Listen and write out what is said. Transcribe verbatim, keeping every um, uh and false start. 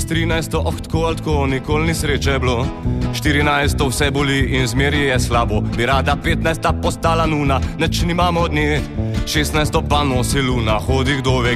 trinajsto, oh, tako ali tako, nikoli ni sreče bilo. štirinajsto, vse boli in zmeri je slabo. Bi rada petnajsta postala nuna, neč nimamo od nje. šestnajsto pa nosi luna, hodi kdo ve